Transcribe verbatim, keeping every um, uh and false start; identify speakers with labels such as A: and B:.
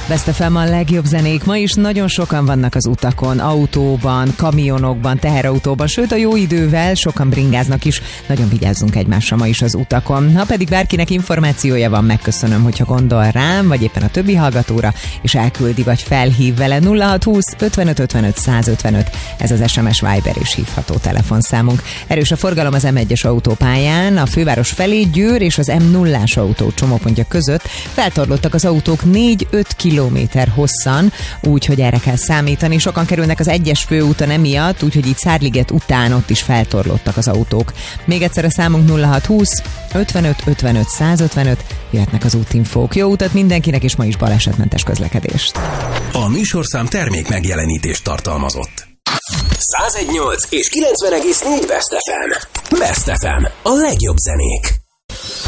A: Best ef em a legjobb zenék. Ma is nagyon sokan vannak az utakon, autóban, kamionokban, teherautóban, sőt a jó idővel sokan bringáznak is. Nagyon vigyázzunk egymásra ma is az utakon. Ha pedig bárkinek információja van, megköszönöm, hogyha gondol rám, vagy éppen a többi hallgatóra, és elküldi, vagy felhív vele. Nulla hat húsz ötvenöt ötvenöt százötvenöt. Ez az es em es, Viber és hívható telefonszámunk. Erős a forgalom az em egyes autópályán, a főváros felé Győr és az em nullás autó csomópontja között feltorlottak az autók négy-öt kilométer hosszan, úgyhogy erre kell számítani. Sokan kerülnek az egyes főúton emiatt, úgyhogy itt Szárliget után ott is feltorlottak az autók. Még egyszer a számunk nulla hat húsz ötvenöt ötvenöt százötvenöt, jöhetnek az útinfók. Jó utat mindenkinek, és ma is balesetmentes közlekedést.
B: A műsorszám termék megjelenítést tartalmazott. száz egy egész nyolc és kilencven egész négy Best ef em. Best ef em. A legjobb zenék.